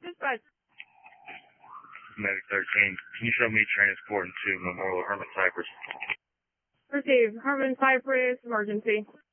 Dispatch. Medic 13, can you show me transporting to Memorial Herman Cypress? Received. Herman Cypress, emergency.